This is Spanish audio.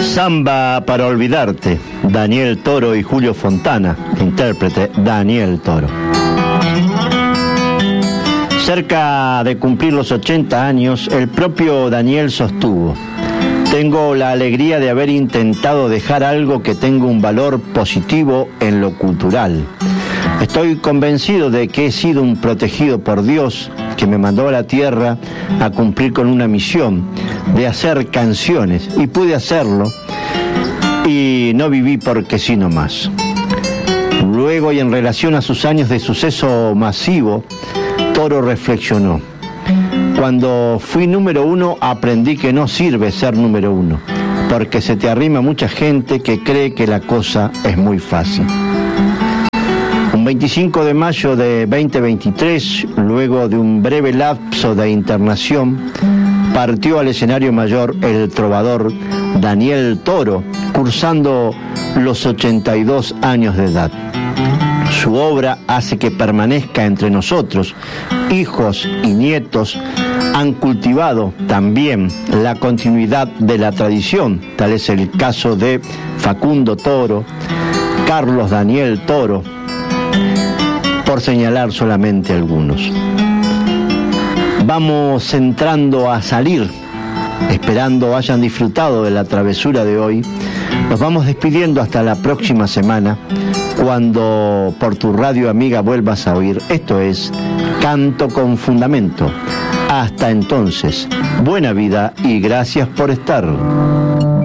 Samba para olvidarte, Daniel Toro y Julio Fontana, intérprete Daniel Toro. Cerca de cumplir los 80 años, el propio Daniel sostuvo: tengo la alegría de haber intentado dejar algo que tenga un valor positivo en lo cultural. Estoy convencido de que he sido un protegido por Dios, que me mandó a la tierra a cumplir con una misión de hacer canciones, y pude hacerlo, y no viví porque sí nomás. Luego, y en relación a sus años de suceso masivo, Toro reflexionó: cuando fui número uno aprendí que no sirve ser número uno, porque se te arrima mucha gente que cree que la cosa es muy fácil. Un 25 de mayo de 2023, luego de un breve lapso de internación, partió al escenario mayor el trovador Daniel Toro, cursando los 82 años de edad. Su obra hace que permanezca entre nosotros. Hijos y nietos han cultivado también la continuidad de la tradición. Tal es el caso de Facundo Toro, Carlos Daniel Toro, por señalar solamente algunos. Vamos entrando a salir, esperando hayan disfrutado de la travesura de hoy. Nos vamos despidiendo hasta la próxima semana, cuando por tu radio amiga vuelvas a oír. Esto es Canto con Fundamento. Hasta entonces, buena vida y gracias por estar.